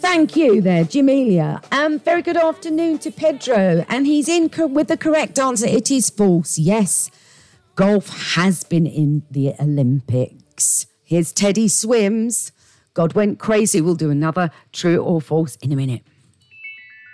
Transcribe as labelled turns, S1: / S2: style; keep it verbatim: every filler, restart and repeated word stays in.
S1: Thank you there, Jamelia. Um, very good afternoon to Pedro. And he's in co- with the correct answer. It is false. Yes, golf has been in the Olympics. Here's Teddy Swims. God went crazy. We'll do another true or false in a minute.